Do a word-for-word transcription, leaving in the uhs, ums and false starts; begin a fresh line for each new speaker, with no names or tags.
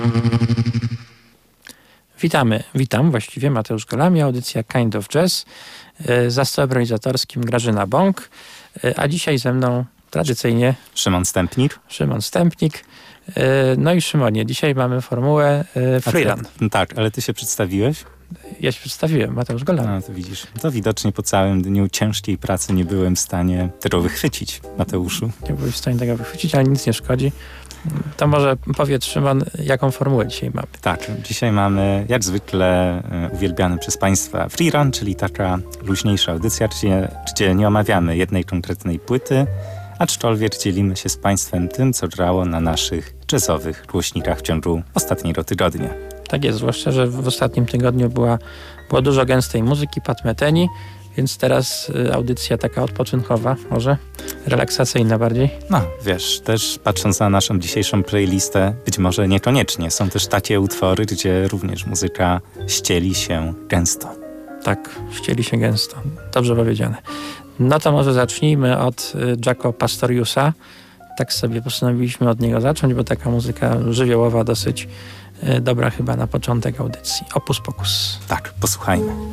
Witamy, witam właściwie, Mateusz Golami, audycja Kind of Jazz, za stołem realizatorskim Grażyna Bąk, a dzisiaj ze mną tradycyjnie
Szymon Stępnik.
Szymon Stępnik. No i Szymonie, dzisiaj mamy formułę freerun.
No tak, ale ty się przedstawiłeś?
Ja się przedstawiłem, Mateusz Golami.
No to widzisz, to widocznie po całym dniu ciężkiej pracy nie byłem w stanie tego wychwycić, Mateuszu.
Nie byłeś w stanie tego wychwycić, ale nic nie szkodzi. To może powiedz, Szymon, jaką formułę dzisiaj mamy?
Tak, dzisiaj mamy jak zwykle e, uwielbiany przez Państwa freerun, czyli taka luźniejsza audycja, gdzie, gdzie nie omawiamy jednej konkretnej płyty, aczkolwiek dzielimy się z Państwem tym, co grało na naszych jazzowych głośnikach w ciągu ostatniego tygodnia.
Tak jest, zwłaszcza, że w ostatnim tygodniu była, było dużo gęstej muzyki, Pat Metheny, więc teraz y, audycja taka odpoczynkowa, może relaksacyjna bardziej.
No, wiesz, też patrząc na naszą dzisiejszą playlistę, być może niekoniecznie. Są też takie utwory, gdzie również muzyka ścieli się gęsto.
Tak, ścieli się gęsto. Dobrze powiedziane. No to może zacznijmy od y, Jaco Pastoriusa. Tak sobie postanowiliśmy od niego zacząć, bo taka muzyka żywiołowa dosyć y, dobra chyba na początek audycji. Opus Pocus.
Tak, posłuchajmy.